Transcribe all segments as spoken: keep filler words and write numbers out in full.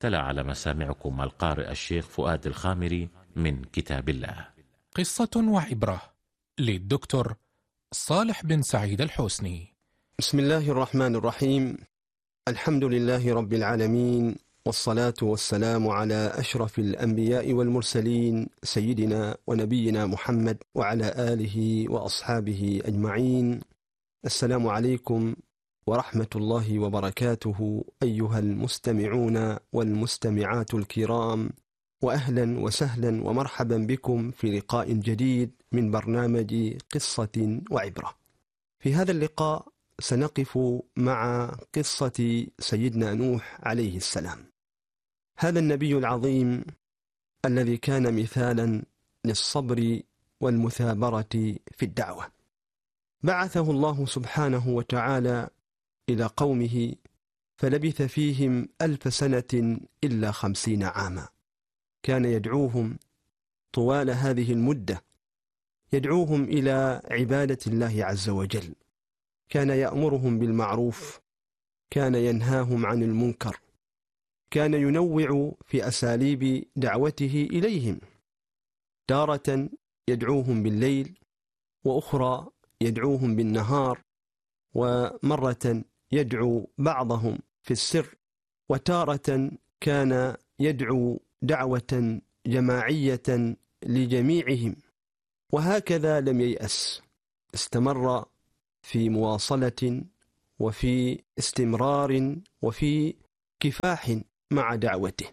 تلا على مسامعكم القارئ الشيخ فؤاد الخامري من كتاب الله. قصة وعبرة للدكتور صالح بن سعيد الحسني. بسم الله الرحمن الرحيم. الحمد لله رب العالمين، والصلاة والسلام على أشرف الأنبياء والمرسلين سيدنا ونبينا محمد وعلى آله وأصحابه أجمعين. السلام عليكم ورحمة الله وبركاته أيها المستمعون والمستمعات الكرام، وأهلا وسهلا ومرحبا بكم في لقاء جديد من برنامج قصة وعبرة. في هذا اللقاء سنقف مع قصة سيدنا نوح عليه السلام، هذا النبي العظيم الذي كان مثالا للصبر والمثابرة في الدعوة. بعثه الله سبحانه وتعالى إلى قومه فلبث فيهم ألف سنة إلا خمسين عاما. كان يدعوهم طوال هذه المدة، يدعوهم إلى عبادة الله عز وجل، كان يأمرهم بالمعروف، كان ينهاهم عن المنكر، كان ينوع في أساليب دعوته إليهم، تارة يدعوهم بالليل، وأخرى يدعوهم بالنهار، ومرة يدعو بعضهم في السر، وتارة كان يدعو دعوة جماعية لجميعهم. وهكذا لم ييأس، استمر في مواصلة وفي استمرار وفي كفاح مع دعوته.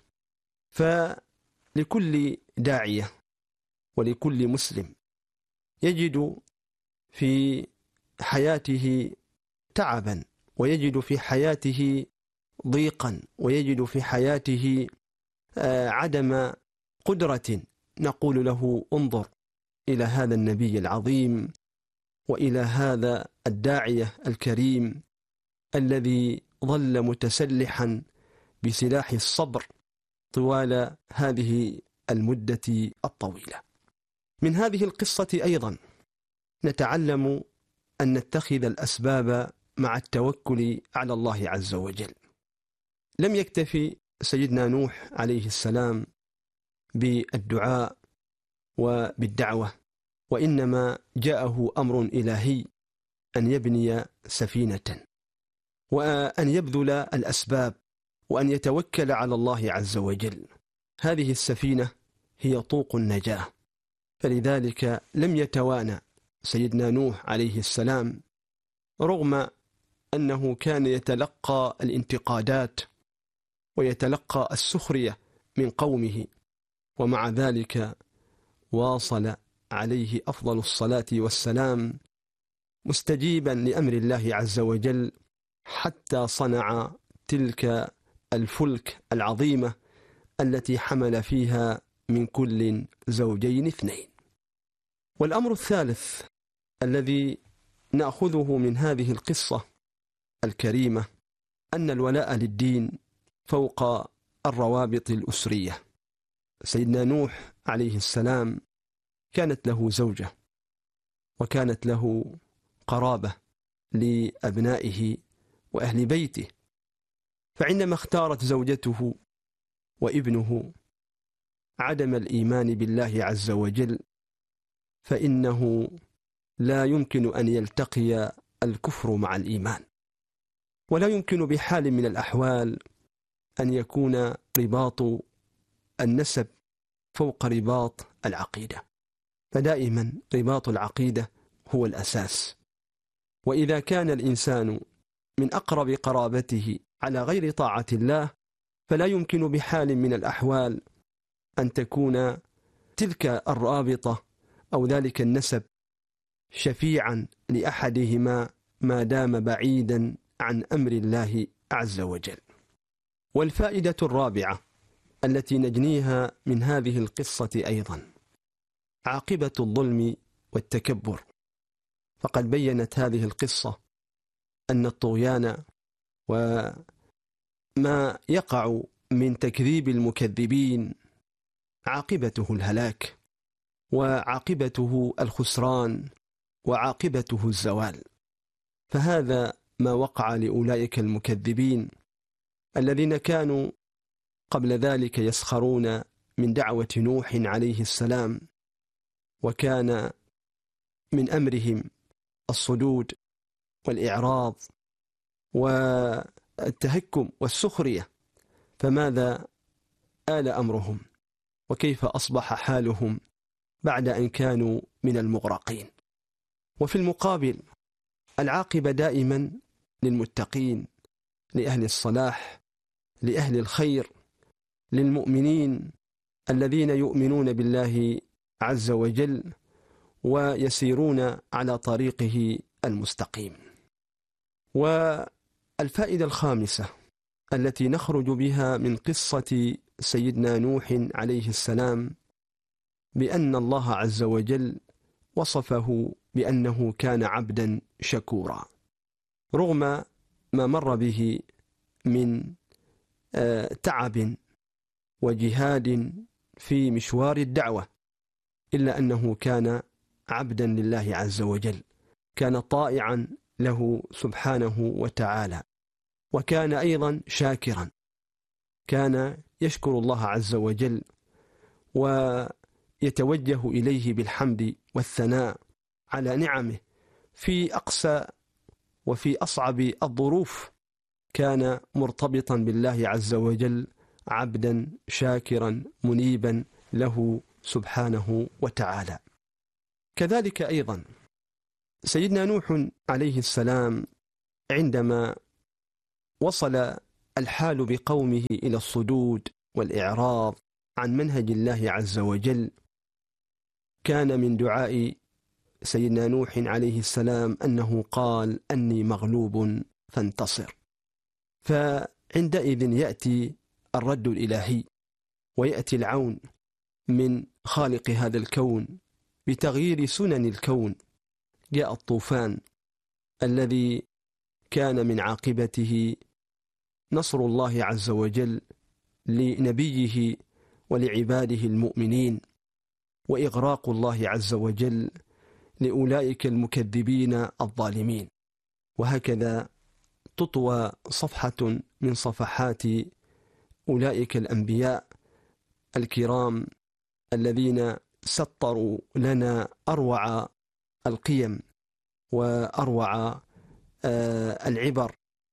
فلكل داعية ولكل مسلم يجد في حياته تعبا، ويجد في حياته ضيقا، ويجد في حياته عدم قدرة، نقول له انظر إلى هذا النبي العظيم وإلى هذا الداعية الكريم الذي ظل متسلحا بسلاح الصبر طوال هذه المدة الطويلة. من هذه القصة أيضا نتعلم أن نتخذ الأسباب مع التوكل على الله عز وجل. لم يكتفي سيدنا نوح عليه السلام بالدعاء وبالدعوة، وإنما جاءه أمر إلهي أن يبني سفينة، وأن يبذل الأسباب، وأن يتوكل على الله عز وجل. هذه السفينة هي طوق النجاة، فلذلك لم يتوانى سيدنا نوح عليه السلام، رغم أنه كان يتلقى الانتقادات ويتلقى السخرية من قومه، ومع ذلك واصل عليه أفضل الصلاة والسلام مستجيبا لأمر الله عز وجل، حتى صنع تلك الفلك العظيمة التي حمل فيها من كل زوجين اثنين. والأمر الثالث الذي نأخذه من هذه القصة الكريمة أن الولاء للدين فوق الروابط الأسرية. سيدنا نوح عليه السلام كانت له زوجة، وكانت له قرابة لأبنائه وأهل بيته، فعندما اختارت زوجته وابنه عدم الإيمان بالله عز وجل، فإنه لا يمكن أن يلتقي الكفر مع الإيمان، ولا يمكن بحال من الأحوال أن يكون رباط النسب فوق رباط العقيدة، فدائما رباط العقيدة هو الأساس. وإذا كان الإنسان من أقرب قرابته على غير طاعة الله، فلا يمكن بحال من الأحوال أن تكون تلك الرابطة أو ذلك النسب شفيعا لأحدهما ما دام بعيدا عن أمر الله عز وجل. والفائدة الرابعة التي نجنيها من هذه القصة أيضا عاقبة الظلم والتكبر، فقد بينت هذه القصة أن الطغيان وما يقع من تكذيب المكذبين عاقبته الهلاك، وعاقبته الخسران، وعاقبته الزوال. فهذا ما وقع لأولئك المكذبين الذين كانوا قبل ذلك يسخرون من دعوة نوح عليه السلام، وكان من أمرهم الصدود والإعراض والتهكم والسخرية، فماذا آل أمرهم وكيف أصبح حالهم بعد أن كانوا من المغرقين؟ وفي المقابل العاقبة دائما للمتقين، لأهل الصلاح، لأهل الخير، للمؤمنين الذين يؤمنون بالله عز وجل ويسيرون على طريقه المستقيم. والفائدة الخامسة التي نخرج بها من قصة سيدنا نوح عليه السلام بأن الله عز وجل وصفه بأنه كان عبدا شكورا، رغم ما مر به من تعب وجهاد في مشوار الدعوة، إلا أنه كان عبدا لله عز وجل، كان طائعا له سبحانه وتعالى، وكان أيضا شاكرا، كان يشكر الله عز وجل ويتوجه إليه بالحمد والثناء على نعمه في أقسى وفي أصعب الظروف، كان مرتبطا بالله عز وجل عبدا شاكرا منيبا له سبحانه وتعالى. كذلك أيضا سيدنا نوح عليه السلام عندما وصل الحال بقومه إلى الصدود والإعراض عن منهج الله عز وجل، كان من دعاء سيدنا نوح عليه السلام أنه قال أني مغلوب فانتصر. فعندئذ يأتي الرد الإلهي ويأتي العون من خالق هذا الكون بتغيير سنن الكون. جاء الطوفان الذي كان من عاقبته نصر الله عز وجل لنبيه ولعباده المؤمنين، وإغراق الله عز وجل لأولئك المكذبين الظالمين. وهكذا تطوى صفحة من صفحات أولئك الأنبياء الكرام الذين سطروا لنا أروع القيم وأروع العبر،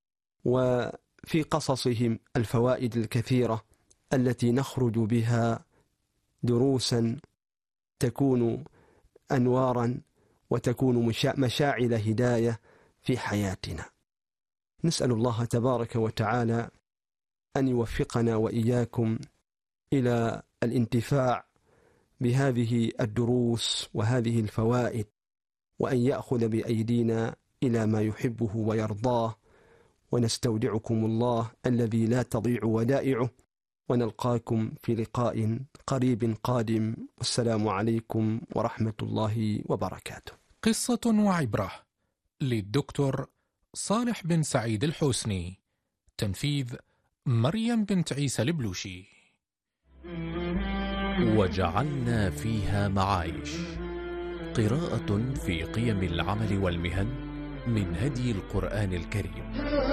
وفي قصصهم الفوائد الكثيرة التي نخرج بها دروسا تكون أنوارا وتكون مشاعل هداية في حياتنا. نسأل الله تبارك وتعالى أن يوفقنا وإياكم إلى الانتفاع بهذه الدروس وهذه الفوائد، وأن يأخذ بأيدينا إلى ما يحبه ويرضاه. ونستودعكم الله الذي لا تضيع ودائعه، ونلقاكم في لقاء قريب قادم، والسلام عليكم ورحمة الله وبركاته. قصة وعبرة للدكتور صالح بن سعيد الحوسني، تنفيذ مريم بنت عيسى البلوشي. وجعلنا فيها معايش، قراءة في قيم العمل والمهن من هدي القرآن الكريم.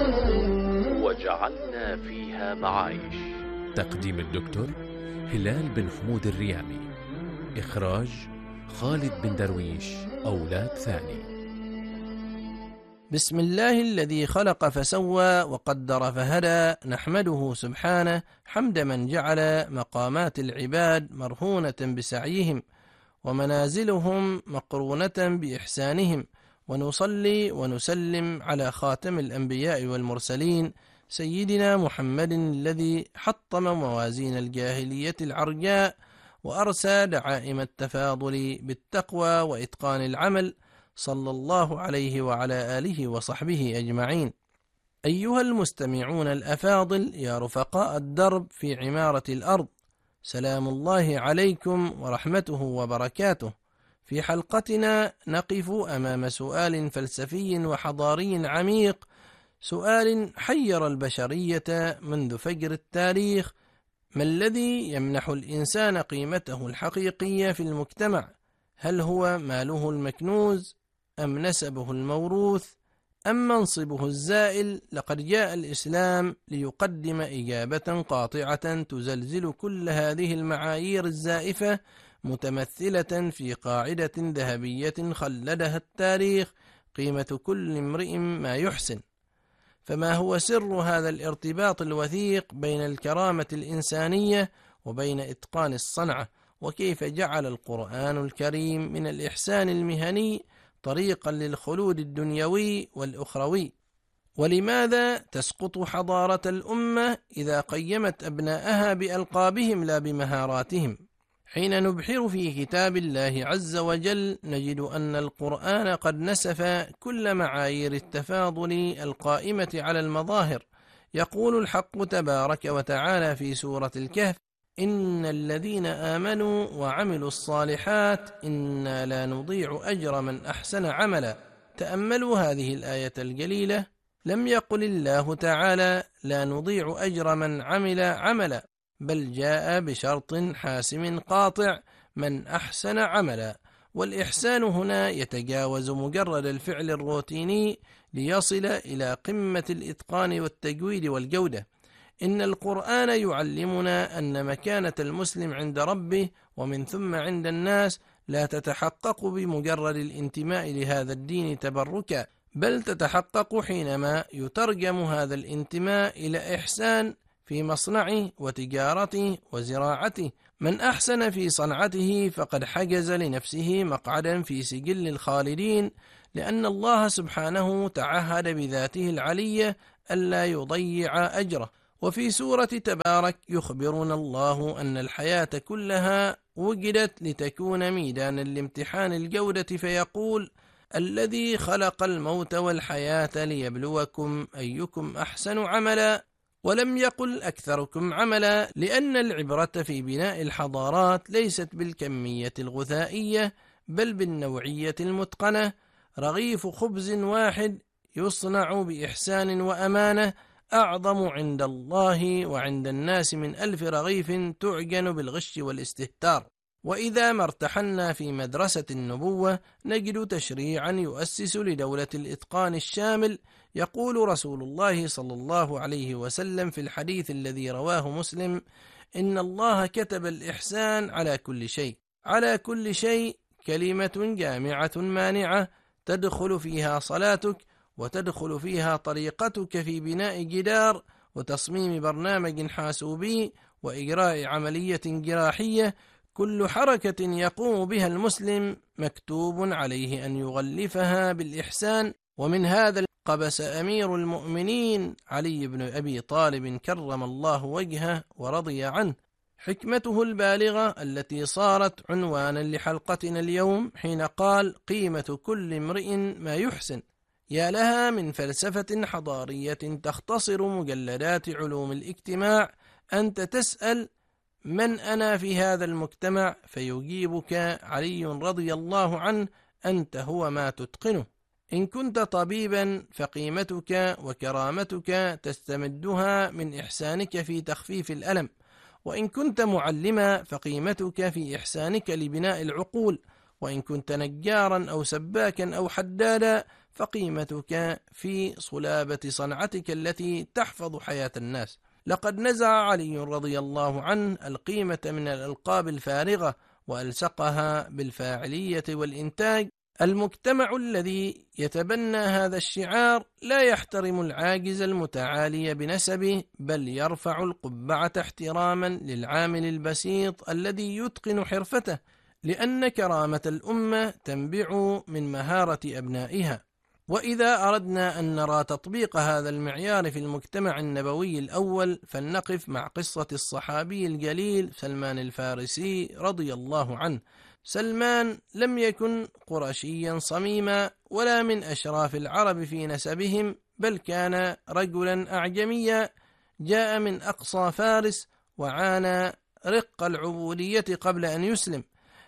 وجعلنا فيها معايش، تقديم الدكتور هلال بن حمود الريامي، إخراج خالد بن درويش، أولاد ثاني. بسم الله الذي خلق فسوى وقدر فهدى، نحمده سبحانه حمد من جعل مقامات العباد مرهونة بسعيهم ومنازلهم مقرونة بإحسانهم، ونصلي ونسلم على خاتم الأنبياء والمرسلين سيدنا محمد الذي حطم موازين الجاهلية العرجاء وأرسى دعائم التفاضل بالتقوى وإتقان العمل، صلى الله عليه وعلى آله وصحبه أجمعين. أيها المستمعون الأفاضل، يا رفقاء الدرب في عمارة الأرض، سلام الله عليكم ورحمته وبركاته. في حلقتنا نقف أمام سؤال فلسفي وحضاري عميق، سؤال حير البشرية منذ فجر التاريخ: ما الذي يمنح الإنسان قيمته الحقيقية في المجتمع؟ هل هو ماله المكنوز أم نسبه الموروث أما منصبه الزائل لقد جاء الإسلام ليقدم إجابة قاطعة تزلزل كل هذه المعايير الزائفة، متمثلة في قاعدة ذهبية خلدها التاريخ: قيمة كل امرئ ما يحسن. فما هو سر هذا الارتباط الوثيق بين الكرامة الإنسانية وبين إتقان الصنعة؟ وكيف جعل القرآن الكريم من الإحسان المهني طريقا للخلود الدنيوي والأخروي؟ ولماذا تسقط حضارة الأمة إذا قيمت أبناءها بألقابهم لا بمهاراتهم؟ حين نبحر في كتاب الله عز وجل نجد أن القرآن قد نسف كل معايير التفاضل القائمة على المظاهر. يقول الحق تبارك وتعالى في سورة الكهف: إن الذين آمنوا وعملوا الصالحات إنا لا نضيع أجر من أحسن عملا. تأملوا هذه الآية الجليلة، لم يقل الله تعالى لا نضيع أجر من عمل عملا، بل جاء بشرط حاسم قاطع: من أحسن عملا. والإحسان هنا يتجاوز مجرد الفعل الروتيني ليصل إلى قمة الإتقان والتجويد والجودة. إن القرآن يعلمنا أن مكانة المسلم عند ربه ومن ثم عند الناس لا تتحقق بمجرد الانتماء لهذا الدين تبركا، بل تتحقق حينما يترجم هذا الانتماء إلى إحسان في مصنعه وتجارته وزراعته. من أحسن في صنعته فقد حجز لنفسه مقعدا في سجل الخالدين، لأن الله سبحانه تعهد بذاته العلية ألا يضيع أجره. وفي سورة تبارك يخبرنا الله أن الحياة كلها وجدت لتكون ميدانا لامتحان الجودة، فيقول: الذي خلق الموت والحياة ليبلوكم أيكم أحسن عملا. ولم يقل أكثركم عملا، لأن العبرة في بناء الحضارات ليست بالكمية الغثائية بل بالنوعية المتقنة. رغيف خبز واحد يصنع بإحسان وأمانة أعظم عند الله وعند الناس من ألف رغيف تعجن بالغش والاستهتار. وإذا ما ارتحلنا في مدرسة النبوة نجد تشريعا يؤسس لدولة الإتقان الشامل. يقول رسول الله صلى الله عليه وسلم في الحديث الذي رواه مسلم: إن الله كتب الإحسان على كل شيء. على كل شيء كلمة جامعة مانعة تدخل فيها صلاتك، وتدخل فيها طريقتك في بناء جدار وتصميم برنامج حاسوبي وإجراء عملية جراحية. كل حركة يقوم بها المسلم مكتوب عليه أن يغلفها بالإحسان. ومن هذا قبس أمير المؤمنين علي بن أبي طالب كرم الله وجهه ورضي عنه حكمته البالغة التي صارت عنوانا لحلقتنا اليوم، حين قال: قيمة كل امرئ ما يحسن. يا لها من فلسفة حضارية تختصر مجلدات علوم الاجتماع. أنت تسأل: من أنا في هذا المجتمع؟ فيجيبك علي رضي الله عنه: أنت هو ما تتقنه. إن كنت طبيبا فقيمتك وكرامتك تستمدها من إحسانك في تخفيف الألم، وإن كنت معلما فقيمتك في إحسانك لبناء العقول، وإن كنت نجارا أو سباكا أو حدادا فقيمتك في صلابة صنعتك التي تحفظ حياة الناس. لقد نزع علي رضي الله عنه القيمة من الألقاب الفارغة وألصقها بالفاعلية والإنتاج. المجتمع الذي يتبنى هذا الشعار لا يحترم العاجز المتعالي بنسبه، بل يرفع القبعة احتراما للعامل البسيط الذي يتقن حرفته، لأن كرامة الأمة تنبع من مهارة أبنائها. وإذا أردنا أن نرى تطبيق هذا المعيار في المجتمع النبوي الأول فلنقف مع قصة الصحابي الجليل سلمان الفارسي رضي الله عنه. سلمان لم يكن قرشيا صميما ولا من أشراف العرب في نسبهم، بل كان رجلا أعجميا جاء من أقصى فارس وعانى رق العبودية قبل أن يسلم.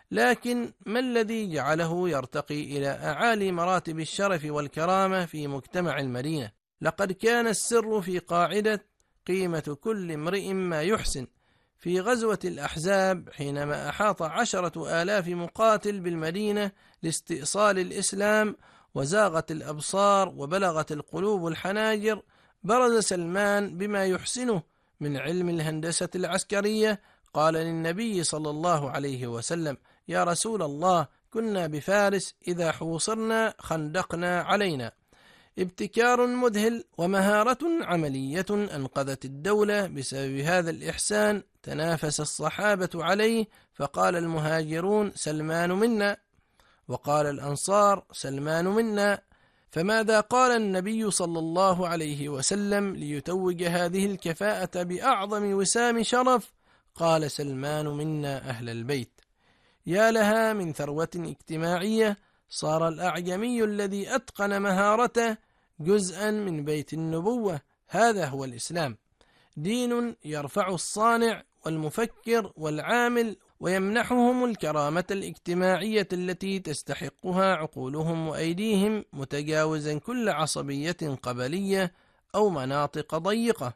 لكن ما الذي جعله يرتقي إلى أعالي مراتب الشرف والكرامة في مجتمع المدينة؟ لقد كان السر في قاعدة قيمة كل امرئ ما يحسن. في غزوة الأحزاب حينما أحاط عشرة آلاف مقاتل بالمدينة لاستئصال الإسلام، وزاغت الأبصار وبلغت القلوب الحناجر، برز سلمان بما يحسنه من علم الهندسة العسكرية. قال للنبي صلى الله عليه وسلم: يا رسول الله، كنا بفارس، إذا حوصرنا خندقنا علينا. ابتكار مذهل ومهارة عملية أنقذت الدولة بسبب هذا الإحسان. تنافس الصحابة عليه، فقال المهاجرون: سلمان منا، وقال الأنصار: سلمان منا. فماذا قال النبي صلى الله عليه وسلم ليتوج هذه الكفاءة بأعظم وسام شرف؟ قال: سلمان منا أهل البيت. يا لها من ثروة اجتماعية! صار الأعجمي الذي أتقن مهارته جزءا من بيت النبوة. هذا هو الإسلام، دين يرفع الصانع والمفكر والعامل ويمنحهم الكرامة الاجتماعية التي تستحقها عقولهم وأيديهم، متجاوزا كل عصبية قبلية أو مناطق ضيقة.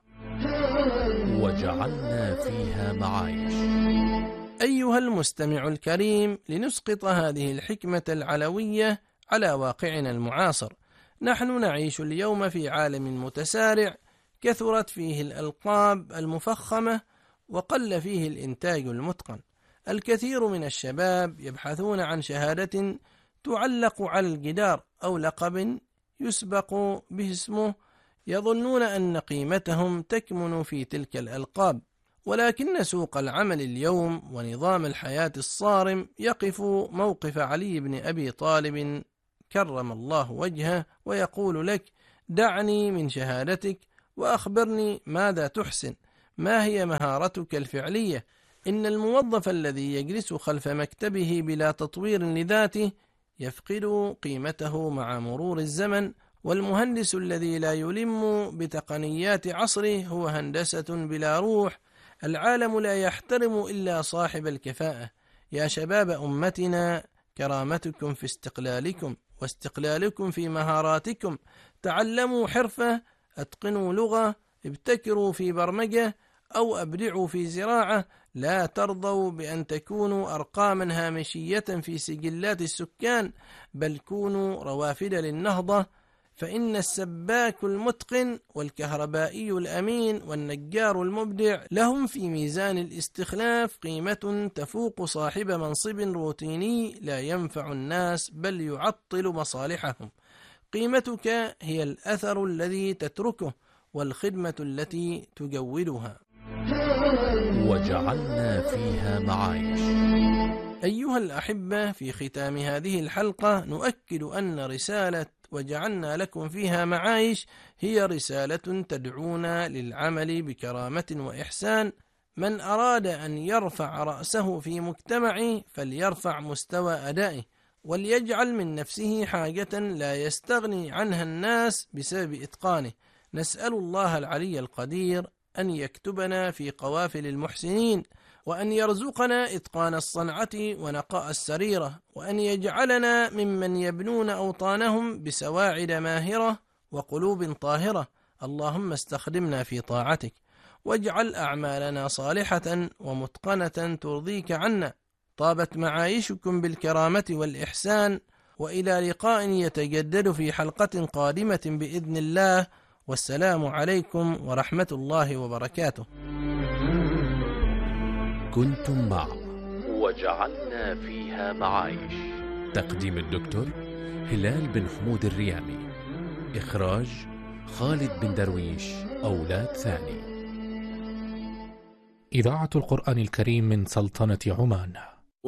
وجعلنا فيها معايش. أيها المستمع الكريم، لنسقط هذه الحكمة العلوية على واقعنا المعاصر. نحن نعيش اليوم في عالم متسارع، كثرت فيه الألقاب المفخمة وقل فيه الإنتاج المتقن. الكثير من الشباب يبحثون عن شهادة تعلق على الجدار أو لقب يسبق به اسمه، يظنون أن قيمتهم تكمن في تلك الألقاب. ولكن سوق العمل اليوم ونظام الحياة الصارم يقف موقف علي بن أبي طالب كرم الله وجهه ويقول لك: دعني من شهادتك وأخبرني ماذا تحسن، ما هي مهارتك الفعلية. إن الموظف الذي يجلس خلف مكتبه بلا تطوير لذاته يفقد قيمته مع مرور الزمن، والمهندس الذي لا يلم بتقنيات عصره هو هندسة بلا روح. العالم لا يحترم إلا صاحب الكفاءة. يا شباب أمتنا، كرامتكم في استقلالكم، واستقلالكم في مهاراتكم. تعلموا حرفة، أتقنوا لغة، ابتكروا في برمجة، أو أبدعوا في زراعة. لا ترضوا بأن تكونوا أرقاما هامشية في سجلات السكان، بل كونوا روافد للنهضة. فإن السباك المتقن والكهربائي الأمين والنجار المبدع لهم في ميزان الاستخلاف قيمة تفوق صاحب منصب روتيني لا ينفع الناس بل يعطل مصالحهم. قيمتك هي الأثر الذي تتركه والخدمة التي تجودها. وجعلنا فيها معايش. أيها الأحبة، في ختام هذه الحلقة نؤكد أن رسالة وجعلنا لكم فيها معايش هي رسالة تدعونا للعمل بكرامة وإحسان. من أراد أن يرفع رأسه في مجتمعه فليرفع مستوى أدائه، وليجعل من نفسه حاجة لا يستغني عنها الناس بسبب إتقانه. نسأل الله العلي القدير أن يكتبنا في قوافل المحسنين، وأن يرزقنا إتقان الصنعة ونقاء السريرة، وأن يجعلنا ممن يبنون أوطانهم بسواعد ماهرة وقلوب طاهرة. اللهم استخدمنا في طاعتك، واجعل أعمالنا صالحة ومتقنة ترضيك عنا. طابت معايشكم بالكرامة والإحسان، وإلى لقاء يتجدد في حلقة قادمة بإذن الله، والسلام عليكم ورحمة الله وبركاته. كنتم مع وجعلنا فيها معايش، تقديم الدكتور هلال بن حمود الريامي، إخراج خالد بن درويش أولاد ثاني. إذاعة القرآن الكريم من سلطنة عمان.